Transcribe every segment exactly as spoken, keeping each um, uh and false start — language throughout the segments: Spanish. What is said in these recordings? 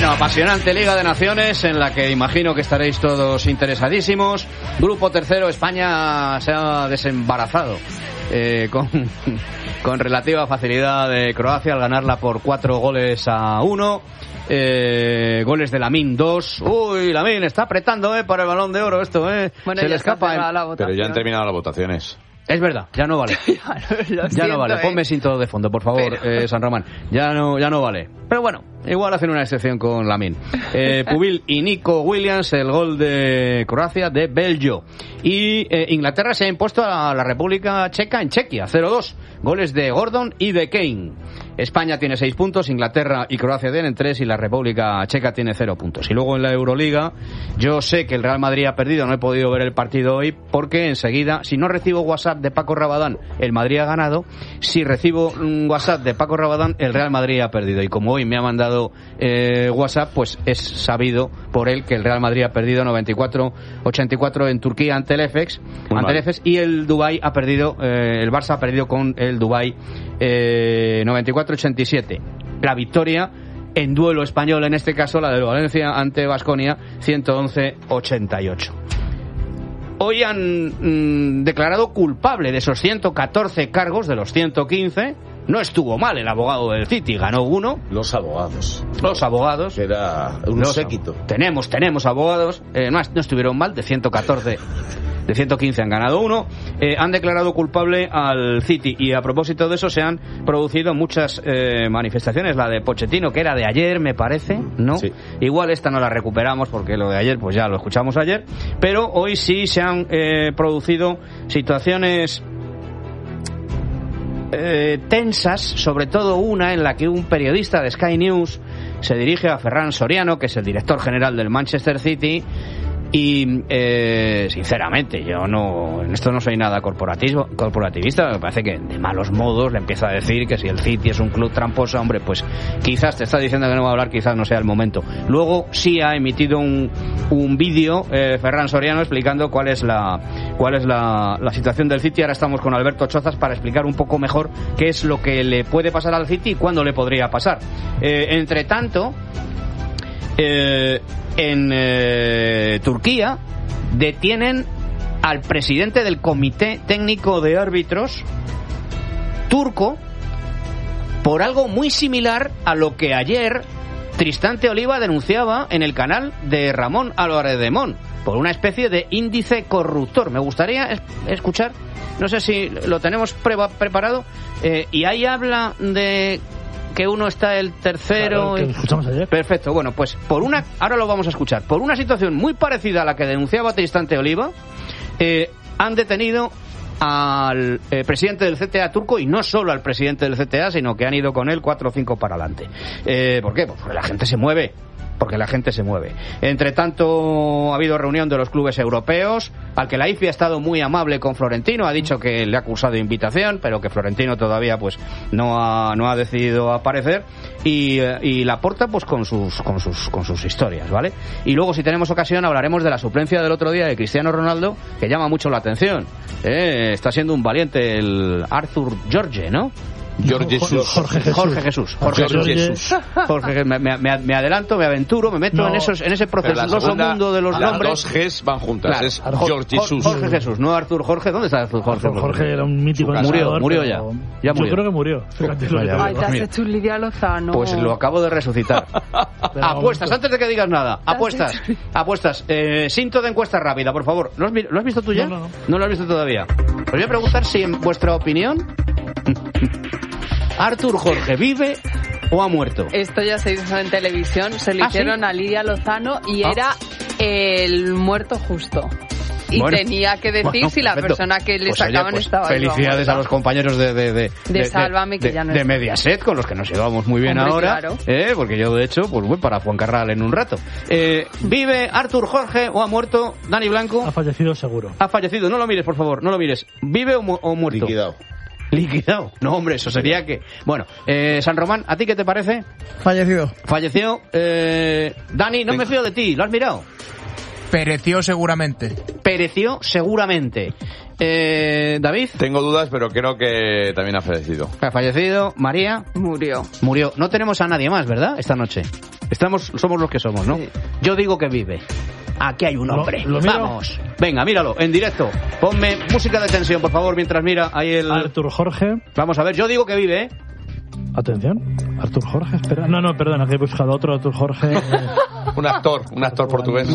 Bueno, apasionante Liga de Naciones en la que imagino que estaréis todos interesadísimos. Grupo tercero, España se ha desembarazado eh, con, con relativa facilidad de Croacia al ganarla por cuatro goles a uno. Eh, goles de Lamine, dos. Uy, Lamine está apretando eh, para el Balón de Oro esto, eh. Bueno, se le escapa. En... La Pero ya han terminado las votaciones. Es verdad, ya no vale. ya, lo ya siento, no vale. eh. Ponme cinto de fondo, por favor, Pero... eh, San Román. Ya no, ya no vale. Pero bueno, igual hacen una excepción con Lamine. Eh, Pubil y Nico Williams, el gol de Croacia de Belgio. Y eh, Inglaterra se ha impuesto a la República Checa en Chequia, cero dos. Goles de Gordon y de Kane. España tiene seis puntos, Inglaterra y Croacia tienen tres y la República Checa tiene cero puntos. Y luego en la Euroliga, yo sé que el Real Madrid ha perdido, no he podido ver el partido hoy porque enseguida, si no recibo WhatsApp de Paco Rabadán, el Madrid ha ganado. Si recibo un WhatsApp de Paco Rabadán, el Real Madrid ha perdido. Y como hoy me ha mandado eh, WhatsApp, pues es sabido por él que el Real Madrid ha perdido noventa y cuatro ochenta y cuatro en Turquía ante el Efes, ante el Efes y el Dubái ha perdido, eh, el Barça ha perdido con el Dubái eh, noventa y cuatro ochenta y siete. La victoria en duelo español, en este caso la del Valencia ante Baskonia, ciento once ochenta y ocho. Hoy han mmm, declarado culpable de esos ciento catorce cargos de los ciento quince. No estuvo mal el abogado del City, ganó uno. Los abogados. Los abogados. Era un los, séquito. Tenemos, tenemos abogados. Eh, no, no estuvieron mal, de ciento catorce, de ciento quince han ganado uno. Eh, han declarado culpable al City y a propósito de eso se han producido muchas eh, manifestaciones. La de Pochettino, que era de ayer, me parece, ¿no? Sí. Igual esta no la recuperamos porque lo de ayer, pues ya lo escuchamos ayer. Pero hoy sí se han eh, producido situaciones Eh, tensas, sobre todo una en la que un periodista de Sky News se dirige a Ferran Soriano, que es el director general del Manchester City, y eh, sinceramente yo no en esto no soy nada corporativo, corporativista. Me parece que de malos modos le empieza a decir que si el City es un club tramposo, hombre, pues quizás te está diciendo que no va a hablar, quizás no sea el momento. Luego sí ha emitido un, un vídeo eh, Ferran Soriano explicando cuál es la cuál es la, la situación del City. Ahora estamos con Alberto Chozas para explicar un poco mejor qué es lo que le puede pasar al City y cuándo le podría pasar. Eh, entre tanto, eh, en eh, Turquía detienen al presidente del Comité Técnico de Árbitros turco por algo muy similar a lo que ayer Tristante Oliva denunciaba en el canal de Ramón Álvarez de Mon, por una especie de índice corruptor. Me gustaría es- escuchar, no sé si lo tenemos pre- preparado, eh, y ahí habla de que uno está el tercero. Claro, que lo escuchamos ayer. Perfecto, bueno, pues por una, ahora lo vamos a escuchar, por una situación muy parecida a la que denunciaba Tristante Oliva, eh, han detenido al eh, presidente del C T A turco, y no solo al presidente del C T A, sino que han ido con él cuatro o cinco para adelante. Eh, ¿Por qué? Pues porque la gente se mueve. Porque la gente se mueve. Entre tanto, ha habido reunión de los clubes europeos, al que la I F I ha estado muy amable con Florentino, ha dicho que le ha acusado de invitación, pero que Florentino todavía pues no ha, no ha decidido aparecer, y, y Laporta pues con sus, con sus, con sus historias, ¿vale? Y luego, si tenemos ocasión, hablaremos de la suplencia del otro día de Cristiano Ronaldo, que llama mucho la atención. Eh, está siendo un valiente el Arthur Jorge, ¿no? Jorge Jesús. Jorge Jesús. Jorge Jesús. Jorge Jorge Jesús. Jorge, me, me, me adelanto, me aventuro, me meto No, en esos en ese Pero la proceso segunda, mundo de los las nombres. dos Gs van juntas. Claro. Es Jorge- Jorge Jesús. Jorge Jesús, no Arthur Jorge. ¿Dónde está Arthur Jorge? Jorge, Jorge era un mítico Murió, entrenador, murió pero ya. Ya murió. Yo creo que murió. Fíjate lo que te Vaya, Ay, digo. te has Mira. hecho un Lidia Lozano. Pues lo acabo de resucitar. Pero Apuestas, vamos, antes de que digas nada. has Apuestas. hecho? Apuestas. Eh, Cinto de encuesta rápida, por favor. ¿Lo has, vi- ¿Lo has visto tú ya? No, no, no. No lo has visto todavía. Os voy a preguntar si, en vuestra opinión, Arthur Jorge vive o ha muerto. Esto ya se hizo en televisión, se lo ¿Ah, hicieron sí? a Lidia Lozano y Ah. era el muerto justo. Y Bueno, tenía que decir bueno, si la perfecto. persona que le Pues, oye, sacaban pues, estaba viva o felicidades muerta. a los compañeros de de, de, De Sálvame, que de- ya no de es. Mediaset, con los que nos llevamos muy bien Hombre, ahora, claro. eh, porque yo de hecho pues voy para Fuencarral en un rato. Eh, ¿Vive Arthur Jorge o ha muerto Dani Blanco? Ha fallecido seguro. Ha fallecido, no lo mires, por favor, no lo mires. ¿Vive o, mu- o muerto? Liquidado. Liquidado. No, hombre, eso sería que... Bueno, eh, San Román, ¿a ti qué te parece? Fallecido. Falleció. Eh, Dani, no me fío de ti, ¿lo has mirado? Pereció seguramente. Pereció seguramente. Eh, David, Tengo dudas, pero creo que también ha fallecido. ha fallecido. María, Murió. murió. No tenemos a nadie más, ¿verdad? Esta noche. Estamos, somos los que somos, ¿no? Sí. Yo digo que vive. Aquí hay un Lo- hombre. lo miro. Vamos. Venga, míralo, en directo. Ponme música de tensión, por favor, mientras mira ahí el... Artur Jorge. Vamos a ver, yo digo que vive, ¿eh? Atención. Artur Jorge, espera. No, no, perdona, que he buscado otro Artur Jorge. Eh, Un actor, un actor portugués.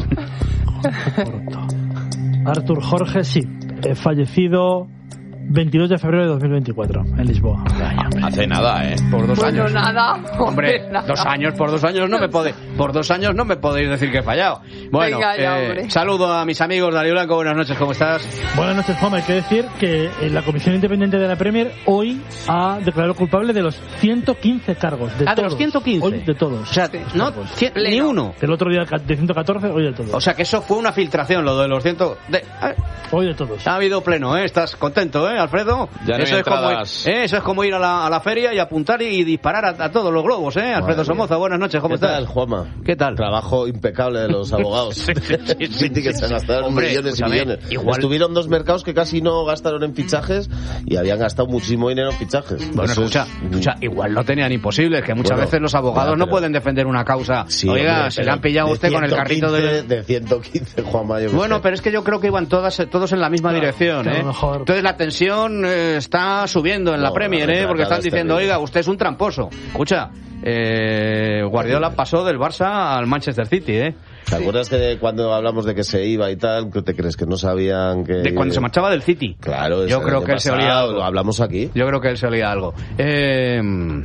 Artur Jorge, sí. Eh, fallecido veintidós de febrero de dos mil veinticuatro en Lisboa. Vaya, hombre. Hace nada, ¿eh? Por dos Bueno, años. nada. Hombre, nada. dos años, por dos años no me podéis, por dos años no me podéis decir que he fallado. Bueno, Venga ya, eh, hombre. saludo a mis amigos, Darío Blanco, buenas noches, ¿cómo estás? Buenas noches, Juan. Hay que decir que eh, la Comisión Independiente de la Premier hoy ha declarado culpable de los ciento quince cargos. De Ah, de todos. los ciento quince. Hoy de todos. O sea, no, Cargos. cien- ni Pleno. uno. El otro día de ciento catorce, hoy de todos. O sea, que eso fue una filtración, lo de los ciento... De, eh, hoy de todos. ha habido pleno, ¿eh? ¿Estás contento, eh, Alfredo? Ya no eso, hay es como, entradas. eh, eso es como ir a la, a la feria y apuntar y disparar a, a todos los globos, ¿eh? Alfredo Madre Somoza, buenas noches, ¿cómo ¿Qué estás? tal, Juanma? ¿Qué tal? Trabajo impecable de los abogados. Sí, sí, sí, sí, Sí, que sí, se sí. gastaron Hombre, millones y escúchame, millones. igual- Estuvieron dos mercados que casi no gastaron en fichajes y habían gastado muchísimo dinero en fichajes. Bueno, Eso escucha, es- escucha, igual no tenían imposibles, que muchas Bueno, veces los abogados ya, no pero- pueden defender una causa. Sí, Oiga, hombre, se pero le han pillado a de usted con el carrito de... ciento quince, de ciento quince, Juanma. yo qué Bueno, sé. pero es que yo creo que iban todas, todos en la misma Claro, dirección, que a lo ¿eh? mejor- Entonces la tensión eh, está subiendo en la No, Premier, la ¿eh? Porque retratada están es diciendo, terrible. oiga, usted es un tramposo. Escucha, eh, Guardiola pasó del Barça al Manchester City, ¿eh? ¿Te acuerdas que cuando hablamos de que se iba y tal, que te crees que no sabían que... De cuando se marchaba del City. Claro, Yo ese creo año que él se pasado, olía algo. Lo hablamos aquí. Yo creo que él se olía algo. Eh,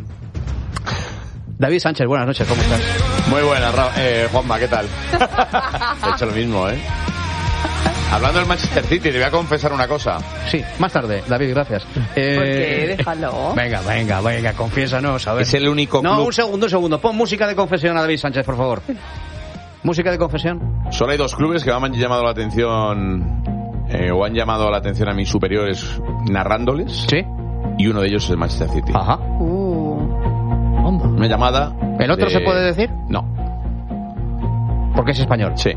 David Sánchez, buenas noches, ¿cómo estás? Muy buena, Ra- eh, Juanma, ¿qué tal? He hecho lo mismo, ¿eh? Hablando del Manchester City, te voy a confesar una cosa. Sí, más tarde, David, gracias. Eh, ¿Por qué? Déjalo. Venga, venga, venga, confiésanos, a ver. Es el único No, club... un segundo, un segundo. Pon música de confesión a David Sánchez, por favor. Música de confesión. Solo hay dos clubes que me han llamado la atención... eh, o han llamado la atención a mis superiores narrándoles. Sí. Y uno de ellos es el Manchester City. Ajá. Uh, Onda. Una llamada... ¿El otro de- se puede decir? No. Porque es español. Sí.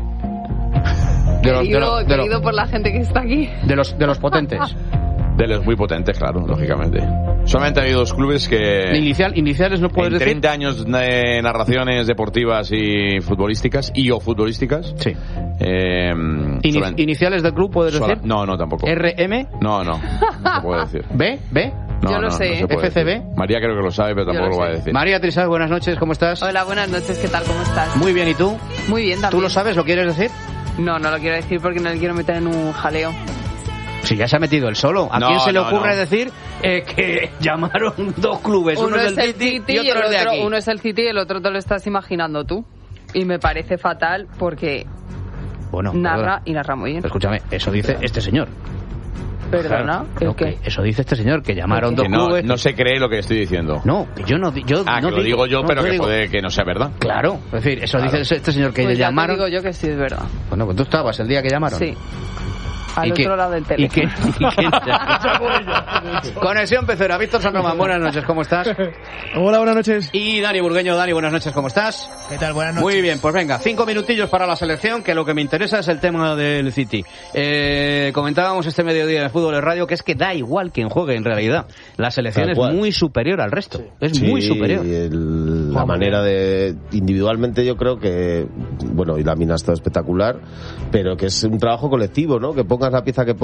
De los, de querido los, de los, querido por la gente que está aquí. de los, de los potentes. De los muy potentes, claro, lógicamente. Solamente ha habido dos clubes que... Inicial, iniciales no puedes en decir. treinta años de narraciones deportivas y futbolísticas, y o futbolísticas. Sí. Eh, Ini- solamente- iniciales del club puedes sola- decir. No, no, tampoco. R M, No, no, no se puede decir. B, B. No, Yo lo no, sé. no se puede F C B. decir. María creo que lo sabe, pero Yo tampoco lo lo va a sé. decir. María Trisal, buenas noches, ¿cómo estás? Hola, buenas noches, ¿qué tal? ¿Cómo estás? Muy bien, ¿y tú? Muy bien, también. ¿Tú lo sabes? ¿Lo quieres decir? No, no lo quiero decir porque no le quiero meter en un jaleo. Si ya se ha metido él solo. ¿A No, quién se le no, ocurre no. decir eh, que llamaron dos clubes? Uno, es del City, y y otro el es de otro, aquí. uno es el City y el otro te lo estás imaginando tú. Y me parece fatal porque Bueno, narra perdona. y narra muy bien. Escúchame, eso dice este señor. Perdona, Claro, ¿el no, qué? que eso dice este señor, que llamaron dos Que no, clubes. no se cree lo que estoy diciendo. No, que yo no di- yo Ah, no que lo digo yo, no, pero yo que digo- puede que no sea verdad. Claro, es decir, eso Claro. dice este señor que Pues ya te llamaron. digo yo que sí es verdad. Bueno, pues tú estabas el día que llamaron. Sí. Al ¿Y otro qué- lado del ¿Y teléfono. qué? ¿Y qué- Conexión Pecera, Víctor San Román, buenas noches, ¿cómo estás? Hola, buenas noches. Y Dani Burgueño, Dani, buenas noches, ¿cómo estás? ¿Qué tal? Buenas noches. Muy bien, pues venga, cinco minutillos para la selección, que lo que me interesa es el tema del City. Eh, comentábamos este mediodía en el Fútbol de Radio que es que da igual quien juegue en realidad. La selección Tal es cual. muy superior al resto, es Sí, muy superior. y el- la Hombre. manera de... Individualmente yo creo que... Bueno, y la mina está espectacular, pero que es un trabajo colectivo, ¿no? Que pongas la pieza que pongas